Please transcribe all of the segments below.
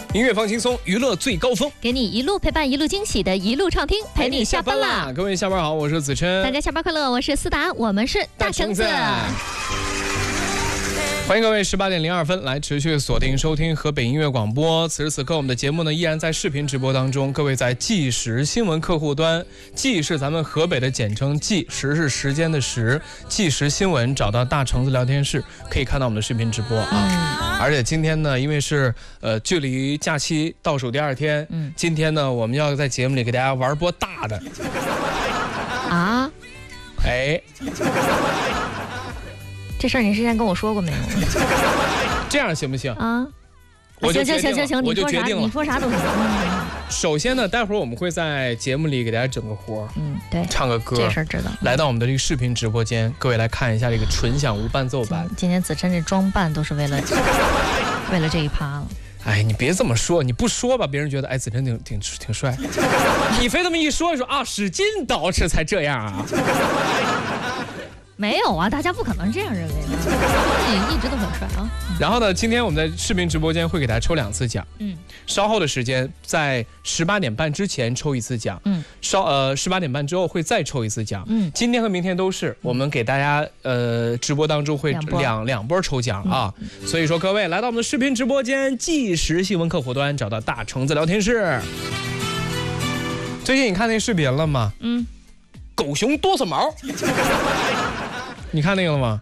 音乐放轻松，娱乐最高峰， 给你一路陪伴，一路惊喜的一路畅听，陪你下班啦！ 各位下班好，我是子琛， 大家下班快乐，我是思达，我们是大橙子。 欢迎各位18:02来持续锁定收听河北音乐广播。此时此刻，我们的节目呢依然在视频直播当中。各位在计时新闻客户端，计是咱们河北的简称，计时是时间的时，计时新闻找到大橙子聊天室，可以看到我们的视频直播啊。而且今天呢，因为是距离假期倒数第2天，今天呢我们要在节目里给大家玩波大的啊， 哎。 这事儿你之前跟我说过没有？ 这样行不行啊？ 我就行， 我就决定了， 你说啥都行。 首先呢，待会儿我们会在节目里给大家整个活， 对， 唱个歌， 这事儿知道。 来到我们的这个视频直播间，各位来看一下这个纯享无伴奏版。 今天子琛这装扮都是为了这一趴了。 哎，你别这么说，你不说吧，别人觉得哎子琛挺帅。你非这么一说啊，使劲捯饬才这样啊。 没有啊，大家不可能这样认为的，你一直都很帅啊。 然后呢，今天我们在视频直播间会给大家抽2次奖，稍后的时间在18点半之前抽1次奖，18点半之后会再抽1次奖，今天和明天都是我们给大家直播当中会两波抽奖啊，所以说各位来到我们的视频直播间计时新闻客户端，找到大橙子聊天室。最近你看那视频了吗？狗熊哆嗦毛。你看那个了吗？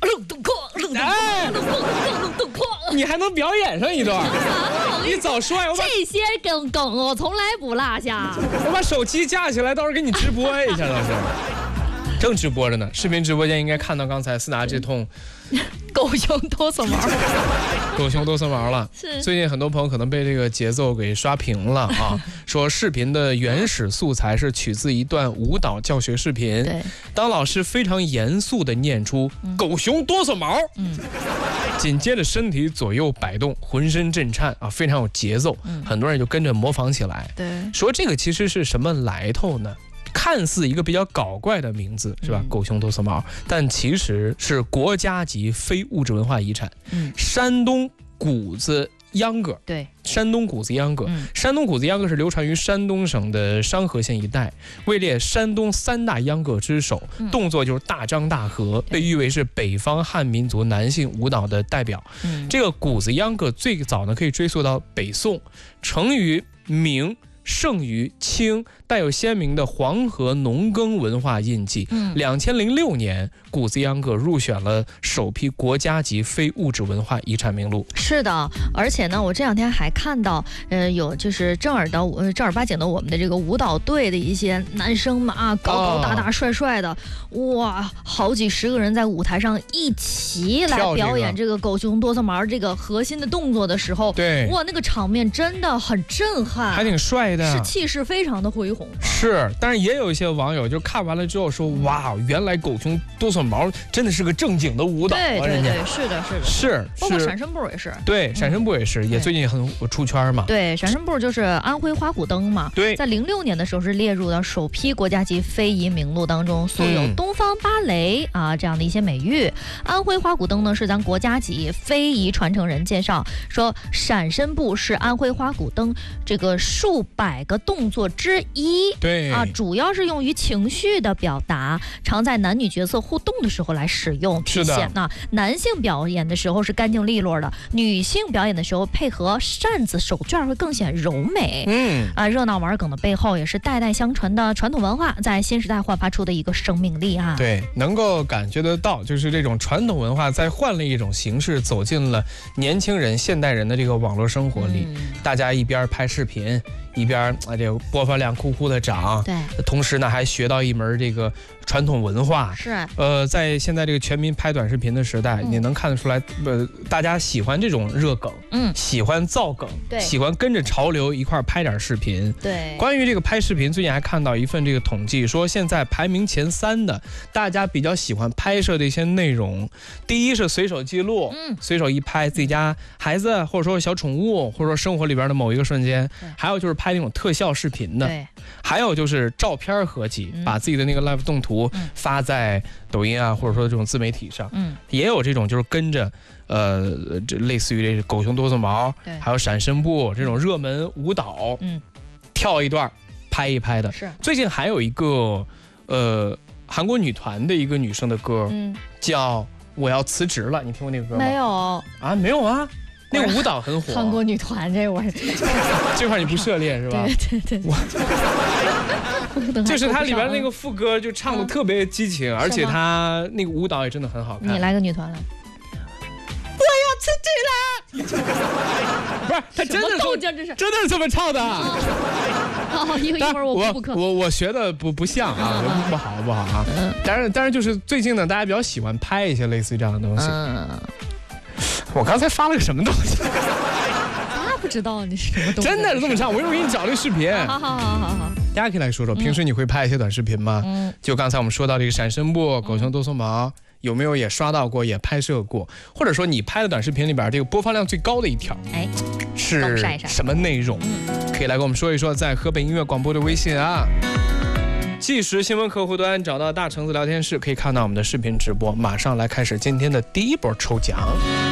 你还能表演上一段？你早说呀！ 这些梗我从来不落下。 我把手机架起来，到时候给你直播一下，老师。正直播着呢，视频直播间应该看到刚才思达这通狗熊哆嗦毛， 狗熊哆嗦毛了。最近很多朋友可能被这个节奏给刷屏了啊，说视频的原始素材是取自一段舞蹈教学视频。对，当老师非常严肃地念出狗熊哆嗦毛，紧接着身体左右摆动，浑身震颤啊，非常有节奏，很多人就跟着模仿起来。对，说这个其实是什么来头呢？看似一个比较搞怪的名字是吧？狗熊哆嗦毛，但其实是国家级非物质文化遗产。山东谷子秧歌。对，山东谷子秧歌。山东谷子秧歌是流传于山东省的商河县一带，位列山东3大秧歌之首，动作就是大张大合，被誉为是北方汉民族男性舞蹈的代表。这个谷子秧歌最早呢可以追溯到北宋，成于明，盛于清，带有鲜明的黄河农耕文化印记。2006年，谷子秧歌入选了首批国家级非物质文化遗产名录。是的，而且呢，我这2天还看到，有就是正儿八经的我们的这个舞蹈队的一些男生们啊，高大帅的，哇，好几10个人在舞台上一起来表演这个狗熊哆嗦毛这个核心的动作的时候，对，哇，那个场面真的很震撼，还挺帅的，是气势非常的恢宏。是，但是也有一些网友就看完了之后说，哇，原来狗熊哆嗦毛真的是个正经的舞蹈。对，是的，包括闪身步也是。对，闪身步也是，也最近很出圈嘛。对，闪身步就是安徽花鼓灯嘛。对，在06年的时候是列入到首批国家级非遗名录当中，素有东方芭蕾啊这样的一些美誉。安徽花鼓灯呢是咱国家级非遗传承人介绍说，闪身步是安徽花鼓灯这个数百个动作之一。对啊，主要是用于情绪的表达，常在男女角色互动的时候来使用体现。那男性表演的时候是干净利落的，女性表演的时候配合扇子手绢会更显柔美。热闹玩梗的背后也是代代相传的传统文化在新时代焕发出的一个生命力啊。对，能够感觉得到，就是这种传统文化在换了一种形式走进了年轻人现代人的这个网络生活里，大家一边拍视频一边这个播放量酷的涨，对，同时呢还学到一门这个传统文化。是，在现在这个全民拍短视频的时代，你能看得出来，大家喜欢这种热梗，喜欢造梗，对，喜欢跟着潮流一块拍点视频。对，关于这个拍视频，最近还看到一份这个统计，说现在排名前3的，大家比较喜欢拍摄的一些内容，第一是随手记录，随手一拍自己家孩子，或者说小宠物，或者说生活里边的某一个瞬间，还有就是拍那种特效视频的，对，还有就是照片合集，把自己的那个 live 动图图发在抖音啊，或者说这种自媒体上。也有这种就是跟着这类似于这狗熊哆嗦毛，还有闪身步这种热门舞蹈，跳一段拍一拍的。 是。 最近还有一个韩国女团的一个女生的歌，叫《我要辞职了》，你听过那个歌吗？ 没有啊，没有啊。那个舞蹈很火。 韩国女团这块你不涉猎是吧？ 对。 就是它里边那个副歌就唱的特别激情，而且它那个舞蹈也真的很好看。 你来个女团来。 我要辞职了。不是，他真的是这么唱的。 一会儿我学的不像啊，不好啊。当然就是最近呢，大家比较喜欢拍一些类似于这样的东西。我刚才发了个什么东西？ 不知道你是什么东西。 真的是这么唱，我一会儿给你找那个视频。 好。 大家可以来说说，平时你会拍一些短视频吗？就刚才我们说到这个闪身步、狗熊哆嗦毛，有没有也刷到过，也拍摄过？或者说你拍的短视频里边这个播放量最高的一条，是什么内容？可以来跟我们说一说，在河北音乐广播的微信啊。即时新闻客户端找到大橙子聊天室，可以看到我们的视频直播。马上来开始今天的第一波抽奖。